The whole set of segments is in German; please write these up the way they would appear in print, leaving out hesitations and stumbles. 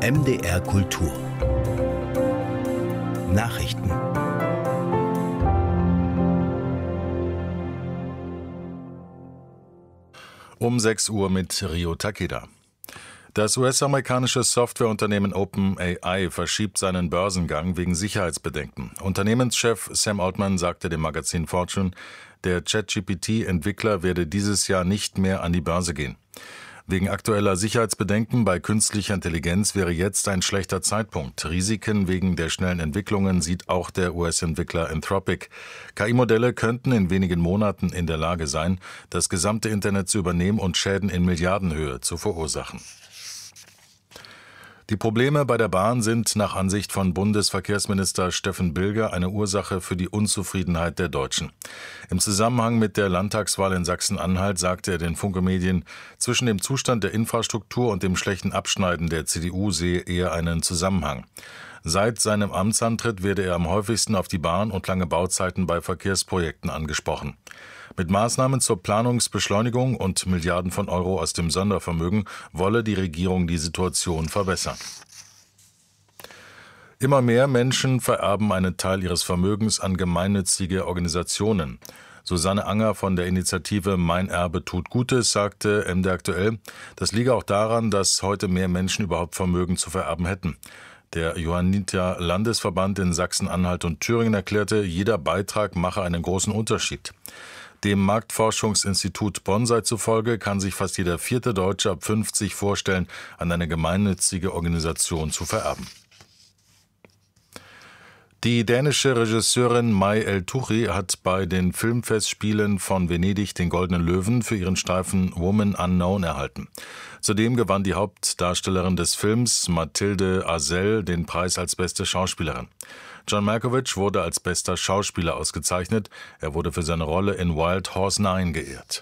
MDR Kultur Nachrichten. Um 6 Uhr mit Rio Takeda. Das US-amerikanische Softwareunternehmen OpenAI verschiebt seinen Börsengang wegen Sicherheitsbedenken. Unternehmenschef Sam Altman sagte dem Magazin Fortune, der ChatGPT-Entwickler werde dieses Jahr nicht mehr an die Börse gehen. Wegen aktueller Sicherheitsbedenken bei künstlicher Intelligenz wäre jetzt ein schlechter Zeitpunkt. Risiken wegen der schnellen Entwicklungen sieht auch der US-Entwickler Anthropic. KI-Modelle könnten in wenigen Monaten in der Lage sein, das gesamte Internet zu übernehmen und Schäden in Milliardenhöhe zu verursachen. Die Probleme bei der Bahn sind nach Ansicht von Bundesverkehrsminister Steffen Bilger eine Ursache für die Unzufriedenheit der Deutschen. Im Zusammenhang mit der Landtagswahl in Sachsen-Anhalt sagte er den Funke-Medien, zwischen dem Zustand der Infrastruktur und dem schlechten Abschneiden der CDU sehe er einen Zusammenhang. Seit seinem Amtsantritt werde er am häufigsten auf die Bahn und lange Bauzeiten bei Verkehrsprojekten angesprochen. Mit Maßnahmen zur Planungsbeschleunigung und Milliarden von Euro aus dem Sondervermögen wolle die Regierung die Situation verbessern. Immer mehr Menschen vererben einen Teil ihres Vermögens an gemeinnützige Organisationen. Susanne Anger von der Initiative Mein Erbe tut Gutes sagte MD aktuell, das liege auch daran, dass heute mehr Menschen überhaupt Vermögen zu vererben hätten. Der Johanniter-Landesverband in Sachsen-Anhalt und Thüringen erklärte, jeder Beitrag mache einen großen Unterschied. Dem Marktforschungsinstitut Bonsai zufolge kann sich fast jeder vierte Deutsche ab 50 vorstellen, an eine gemeinnützige Organisation zu vererben. Die dänische Regisseurin Mai El-Touchi hat bei den Filmfestspielen von Venedig den Goldenen Löwen für ihren Streifen Woman Unknown erhalten. Zudem gewann die Hauptdarstellerin des Films, Mathilde Azell, den Preis als beste Schauspielerin. John Malkovich wurde als bester Schauspieler ausgezeichnet. Er wurde für seine Rolle in Wild Horse 9 geehrt.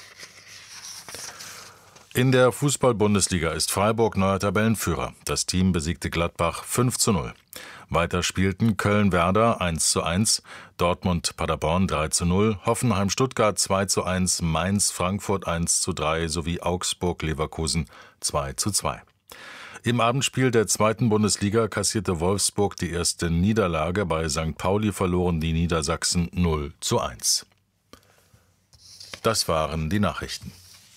In der Fußball-Bundesliga ist Freiburg neuer Tabellenführer. Das Team besiegte Gladbach 5:0. Weiter spielten Köln-Werder 1:1, Dortmund-Paderborn 3:0, Hoffenheim-Stuttgart 2:1, Mainz-Frankfurt 1:3 sowie Augsburg-Leverkusen 2:2. Im Abendspiel der zweiten Bundesliga kassierte Wolfsburg die erste Niederlage. Bei St. Pauli verloren die Niedersachsen 0:1. Das waren die Nachrichten.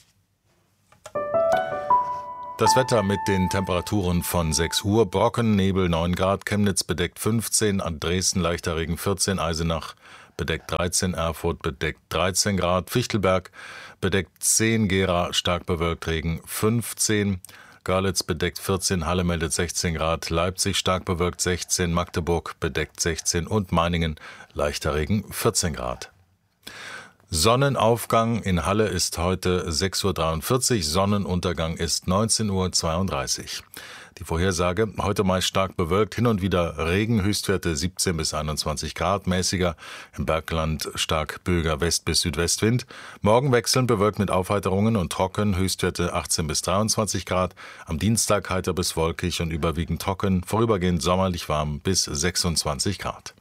Das Wetter mit den Temperaturen von 6 Uhr. Brocken, Nebel 9 Grad, Chemnitz bedeckt 15, an Dresden leichter Regen 14, Eisenach bedeckt 13, Erfurt bedeckt 13 Grad, Fichtelberg bedeckt 10, Gera stark bewölkt Regen 15, Görlitz bedeckt 14, Halle meldet 16 Grad, Leipzig stark bewölkt 16, Magdeburg bedeckt 16 und Meiningen leichter Regen 14 Grad. Sonnenaufgang in Halle ist heute 6:43 Uhr, Sonnenuntergang ist 19:32 Uhr. Die Vorhersage, heute meist stark bewölkt, hin und wieder Regen, Höchstwerte 17 bis 21 Grad, mäßiger, im Bergland stark böiger West- bis Südwestwind. Morgen wechselnd bewölkt mit Aufheiterungen und trocken, Höchstwerte 18 bis 23 Grad. Am Dienstag heiter bis wolkig und überwiegend trocken, vorübergehend sommerlich warm bis 26 Grad.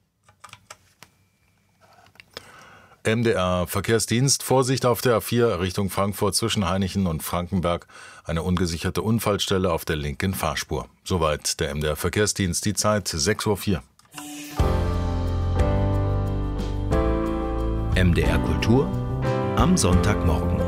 MDR Verkehrsdienst, Vorsicht auf der A4 Richtung Frankfurt zwischen Hainichen und Frankenberg, eine ungesicherte Unfallstelle auf der linken Fahrspur. Soweit der MDR Verkehrsdienst, die Zeit 6:04 Uhr. MDR Kultur am Sonntagmorgen.